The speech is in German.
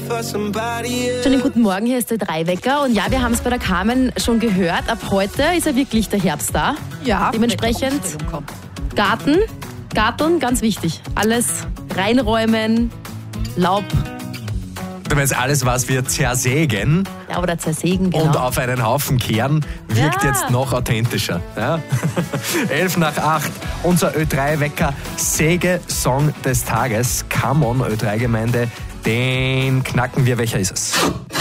Schönen guten Morgen, hier ist der Drei-Wecker. Und ja, wir haben es bei der Carmen schon gehört. Ab heute ist ja wirklich der Herbst da. Ja. Dementsprechend Garten, ganz wichtig. Alles reinräumen, Laub. Du meinst, alles, was wir zersägen Ja, oder zersägen, genau. und auf einen Haufen kehren, wirkt Ja. jetzt noch authentischer. Ja? 7:11, unser Ö3-Wecker Säge-Song des Tages. Come on, Ö3-Gemeinde, den knacken wir. Welcher ist es?